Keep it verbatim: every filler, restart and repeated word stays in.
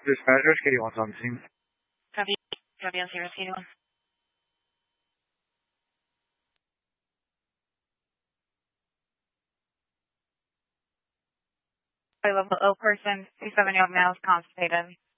Dispatchers, Katie wants on the scene. Copy. Copy on zero eighty-one. High level ill person, two seventy off miles, constipated.